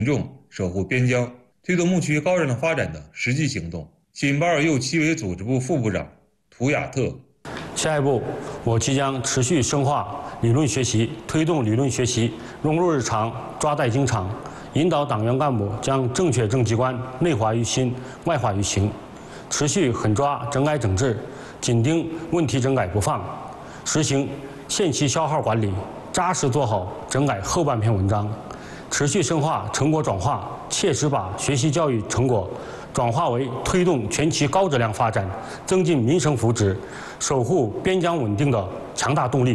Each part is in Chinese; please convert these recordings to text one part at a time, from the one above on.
众守护边疆、推动牧区高质量发展的实际行动。新巴尔右区委组织部副部长图亚特。 下一步，我即将持续深化理论学习，推动理论学习融入日常，抓带经常，引导党员干部将正确政绩观内化于心，外化于行，持续狠抓整改整治，紧盯问题整改不放，实行限期消耗管理，扎实做好整改后半篇文章，持续深化成果转化，切实把学习教育成果转化为推动全期高质量发展、增进民生福祉、守护边疆稳定的强大动力。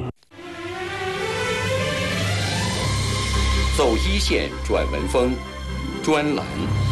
走一线转文风专栏。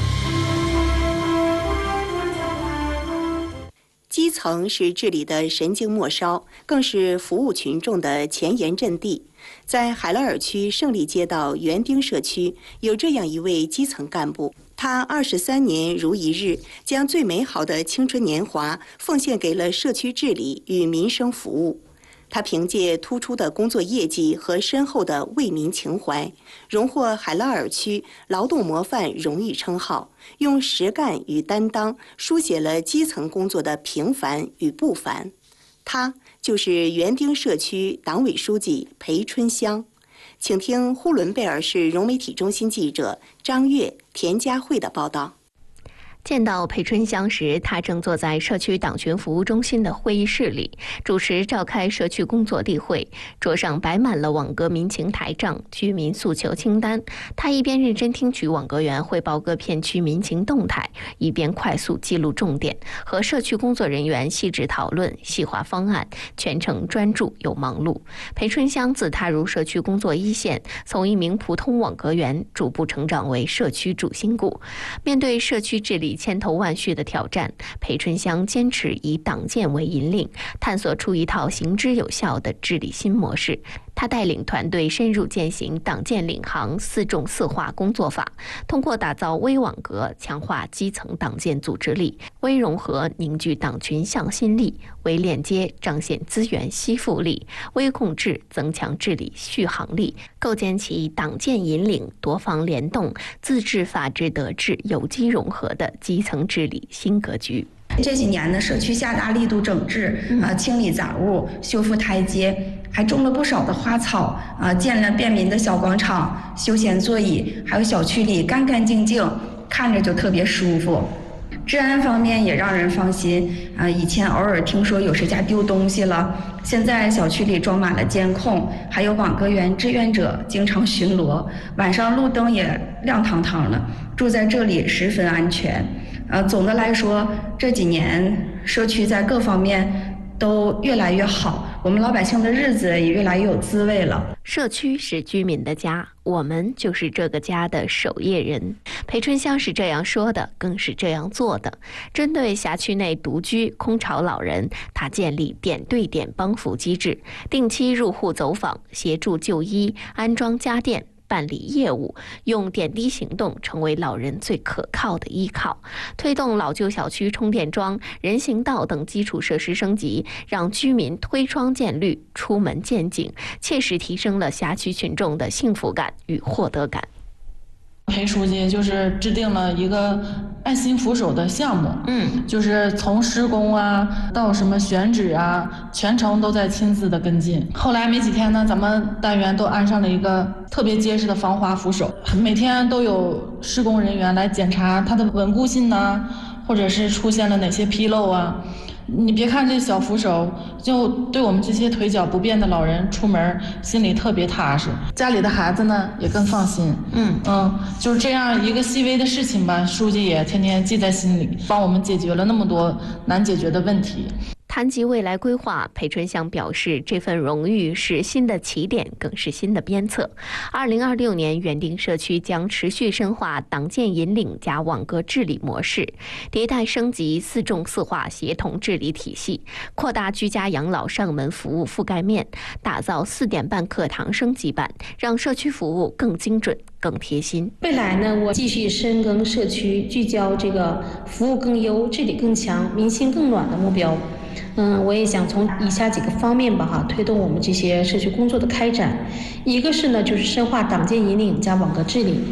基层是治理的神经末梢，更是服务群众的前沿阵地。在海拉尔区胜利街道园丁社区，有这样一位基层干部，他23年如一日，将最美好的青春年华奉献给了社区治理与民生服务。他凭借突出的工作业绩和深厚的为民情怀，荣获海拉尔区劳动模范荣誉称号，用实干与担当书写了基层工作的平凡与不凡。他就是园丁社区党委书记裴春香。请听呼伦贝尔市融媒体中心记者张悦、田佳慧的报道。 见到裴春香时，他正坐在社区党群服务中心的会议室里，主持召开社区工作例会，桌上摆满了网格民情台账、居民诉求清单。他一边认真听取网格员汇报各片区民情动态，一边快速记录重点，和社区工作人员细致讨论、细化方案，全程专注又忙碌。裴春香自踏入社区工作一线，从一名普通网格员逐步成长为社区主心骨。面对社区治理千头万绪的挑战，裴春香坚持以党建为引领，探索出一套行之有效的治理新模式。他带领团队深入践行党建领航4重4化工作法，通过打造微网格，强化基层党建组织力，微融合凝聚党群向心力，微链接彰显资源吸附力，微控制增强治理续航力，构建起党建引领、多方联动、自治法治德治有机融合的基层治理新格局。 这几年呢，社区下大力度整治清理杂物、修复台阶，还种了不少的花草建了便民的小广场、休闲座椅，还有小区里干干净净，看着就特别舒服。治安方面也让人放心以前偶尔听说有谁家丢东西了，现在小区里装满了监控，还有网格员志愿者经常巡逻，晚上路灯也亮堂堂的，住在这里十分安全。总的来说，这几年社区在各方面都越来越好，我们老百姓的日子也越来越有滋味了。 社区是居民的家，我们就是这个家的守夜人。裴春香是这样说的，更是这样做的。针对辖区内独居、空巢老人，他建立点对点帮扶机制，定期入户走访，协助就医、安装家电、办理业务，用点滴行动成为老人最可靠的依靠，推动老旧小区充电桩、人行道等基础设施升级，让居民推窗见绿、出门见景，切实提升了辖区群众的幸福感与获得感。 裴书记就是制定了一个爱心扶手的项目，就是从施工到什么选址全程都在亲自的跟进。后来没几天呢，咱们单元都安上了一个特别结实的防滑扶手，每天都有施工人员来检查它的稳固性或者是出现了哪些纰漏你别看这小扶手，就对我们这些腿脚不便的老人出门心里特别踏实，家里的孩子呢也更放心。就是这样一个细微的事情吧，书记也天天记在心里，帮我们解决了那么多难解决的问题。 谈及未来规划，裴春香表示，这份荣誉是新的起点，更是新的鞭策。2026年，园丁社区将持续深化党建引领加网格治理模式，迭代升级4重4化协同治理体系，扩大居家养老上门服务覆盖面，打造4点半课堂升级版，让社区服务更精准、更贴心。 未来呢，我继续深耕社区，聚焦这个服务更优、治理更强、民心更暖的目标。我也想从以下几个方面吧推动我们这些社区工作的开展。一个是呢，就是深化党建引领加网格治理。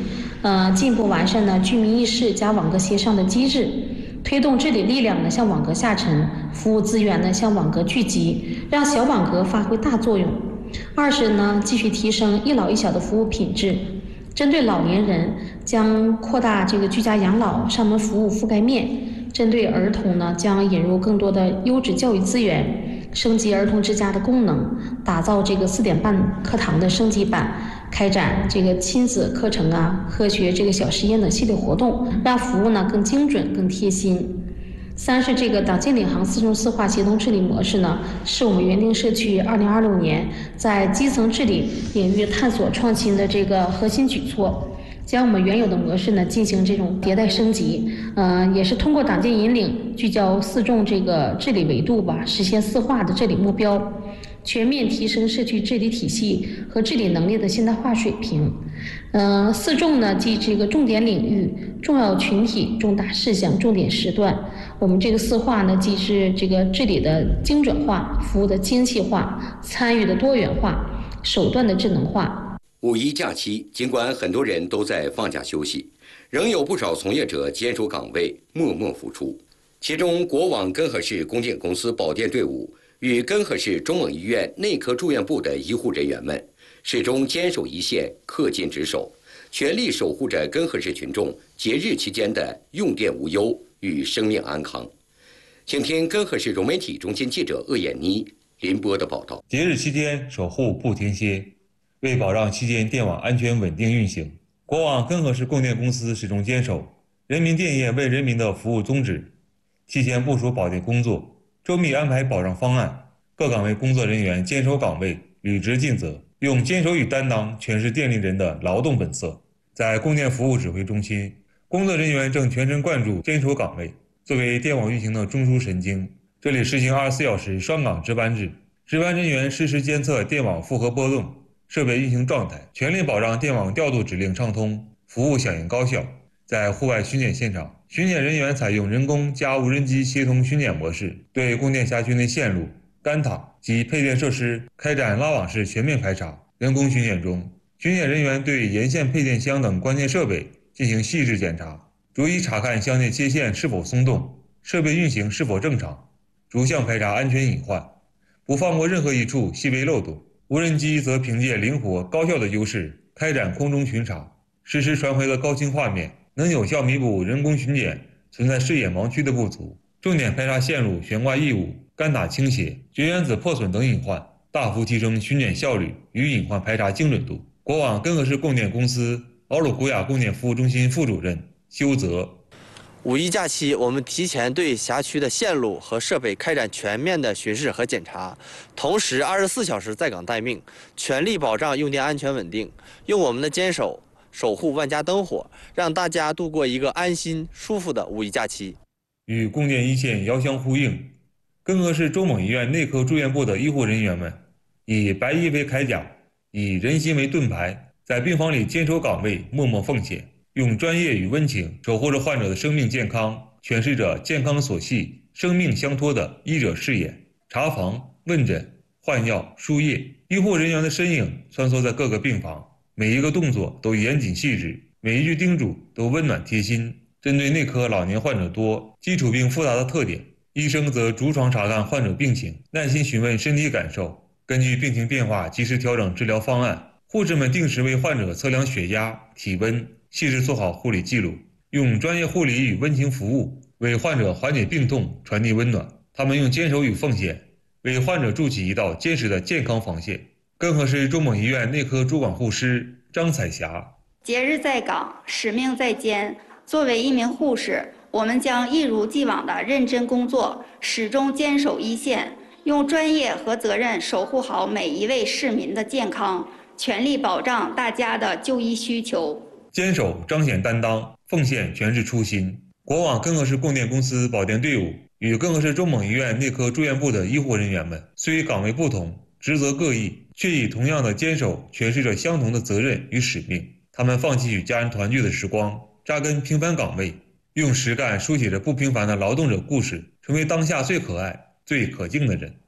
进一步完善呢居民议事加网格协商的机制，推动治理力量呢向网格下沉，服务资源呢向网格聚集，让小网格发挥大作用。二是呢，继续提升一老一小的服务品质，针对老年人将扩大这个居家养老上门服务覆盖面，针对儿童呢将引入更多的优质教育资源，升级儿童之家的功能，打造这个4点半课堂的升级版，开展这个亲子课程啊、科学这个小实验等系列活动，让服务呢更精准、更贴心。三是这个党建领航4纵4化协同治理模式呢，是我们园丁社区2026年在基层治理领域探索创新的这个核心举措。将我们原有的模式呢进行这种迭代升级，也是通过党建引领，聚焦4纵这个治理维度吧，实现4化的治理目标，全面提升社区治理体系和治理能力的现代化水平。4纵呢即这个重点领域、重要群体、重大事项、重点时段。我们这个4化呢，既是这个治理的精准化、服务的精细化、参与的多元化、手段的智能化。 五一假期，尽管很多人都在放假休息，仍有不少从业者坚守岗位，默默付出。其中，国网根河市供电公司保电队伍与根河市中蒙医院内科住院部的医护人员们，始终坚守一线，恪尽职守，全力守护着根河市群众节日期间的用电无忧与生命安康。请听根河市融媒体中心记者鄂艳妮、林波的报道。 节日期间守护不停歇，为保障期间电网安全稳定运行，国网根河市供电公司始终坚守人民电业为人民的服务宗旨，提前部署保电工作，周密安排保障方案，各岗位工作人员坚守岗位，履职尽责，用坚守与担当诠释电力人的劳动本色。在供电服务指挥中心，工作人员正全神贯注坚守岗位。作为电网运行的中枢神经，这里实行24小时双岗值班制，值班人员实时监测电网负荷波动、设备运行状态，全力保障电网调度指令畅通，服务响应高效。在户外巡检现场，巡检人员采用人工加无人机协同巡检模式，对供电辖区内线路、干塔及配电设施开展拉网式全面排查。人工巡检中，巡检人员对沿线配电箱等关键设备进行细致检查，逐一查看箱内接线是否松动，设备运行是否正常，逐项排查安全隐患，不放过任何一处细微漏洞。无人机则凭借灵活高效的优势开展空中巡查，实时传回的高清画面能有效弥补人工巡检存在视野盲区的不足，重点排查线路悬挂异物、干塔倾斜、绝缘子破损等隐患，大幅提升巡检效率与隐患排查精准度。国网根河市供电公司奥鲁古雅供电服务中心副主任修泽： 五一假期，我们提前对辖区的线路和设备开展全面的巡视和检查，同时24小时在岗待命，全力保障用电安全稳定，用我们的坚守守护万家灯火，让大家度过一个安心舒服的五一假期。 与供电一线遥相呼应，根河市中蒙医院内科住院部的医护人员们以白衣为铠甲，以人心为盾牌，在病房里坚守岗位，默默奉献，用专业与温情守护着患者的生命健康，诠释着健康所系、生命相托的医者视野。查房、问诊、换药、输液，医护人员的身影穿梭在各个病房，每一个动作都严谨细致，每一句叮嘱都温暖贴心。针对内科老年患者多、基础病复杂的特点，医生则逐床查看患者病情，耐心询问身体感受，根据病情变化及时调整治疗方案。护士们定时为患者测量血压、体温，细致做好护理记录，用专业护理与温情服务，为患者缓解病痛、传递温暖。他们用坚守与奉献，为患者筑起一道坚实的健康防线。根河市中蒙医院内科主管护师张彩霞： 节日在岗，使命在肩。作为一名护士，我们将一如既往地认真工作，始终坚守一线，用专业和责任守护好每一位市民的健康，全力保障大家的就医需求。 坚守彰显担当，奉献全是初心。国网根河市供电公司保电队伍与根河市中蒙医院内科住院部的医护人员们，虽岗位不同，职责各异，却以同样的坚守诠释着相同的责任与使命。他们放弃与家人团聚的时光，扎根平凡岗位，用实干书写着不平凡的劳动者故事，成为当下最可爱、最可敬的人。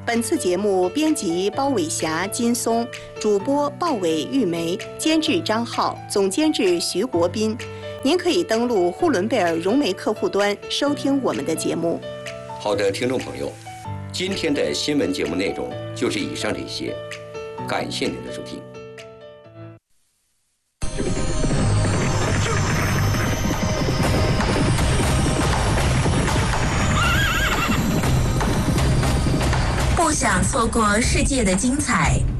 本次节目编辑包伟霞、金松，主播鲍伟、玉梅，监制张浩，总监制徐国斌。您可以登录呼伦贝尔融媒客户端收听我们的节目。 好的，听众朋友，今天的新闻节目内容就是以上这些，感谢您的收听。 不想错过世界的精彩，